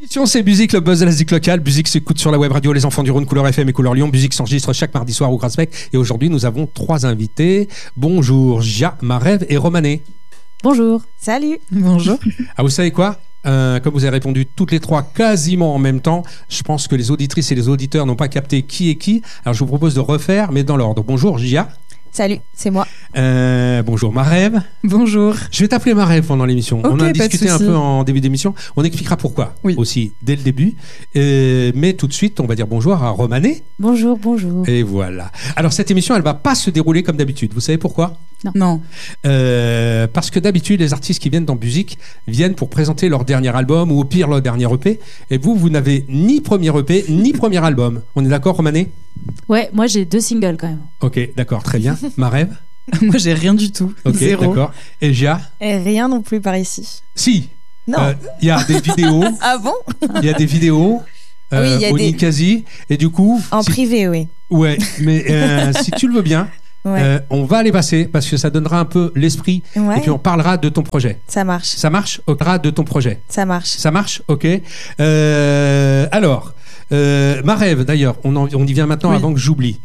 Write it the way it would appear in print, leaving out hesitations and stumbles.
C'est Musique, le buzz de la musique locale. Musique s'écoute sur la web radio Les Enfants du Rhône, Couleur FM et Couleur Lyon. Musique s'enregistre chaque mardi soir au Graspec. Et aujourd'hui, nous avons 3 invités. Bonjour, Gia, Marev et Romané. Bonjour. Salut. Bonjour. Ah, vous savez quoi ? Comme vous avez répondu toutes les 3 quasiment en même temps, je pense que les auditrices et les auditeurs n'ont pas capté qui est qui. Alors, je vous propose de refaire, mais dans l'ordre. Bonjour, Gia. Salut, c'est moi. Bonjour, Marev. Bonjour. Je vais t'appeler Marev pendant l'émission. Okay, on a pas de discuté un souci. peu en début d'émission. On expliquera pourquoi aussi dès le début. Mais tout de suite, on va dire bonjour à Romané. Bonjour, bonjour. Et voilà. Alors, cette émission, elle va pas se dérouler comme d'habitude. Vous savez pourquoi ? Non. Parce que d'habitude, les artistes qui viennent dans Musique viennent pour présenter leur dernier album ou au pire leur dernier EP. Et vous n'avez ni premier EP ni premier album. On est d'accord, Romané ? Ouais, moi j'ai 2 singles quand même. Ok, d'accord, très bien. Marev ? Moi, j'ai rien du tout. Ok, Zéro. d'accord. Et Gia ? Et rien non plus par ici. Si. Non. Il y a des vidéos. Ah bon ? Il y a des vidéos. Oui, il y a au des- Ninkasi. Et du coup. En si- privé, oui. Ouais, mais si tu le veux bien, Ouais. on va les passer parce que ça donnera un peu l'esprit. Ouais. Et puis on parlera de ton projet. Ça marche. Ça marche ? On parlera de ton projet. Ça marche. Ça marche ? Ok. Alors, Marev, d'ailleurs, on y vient maintenant Oui. avant que j'oublie.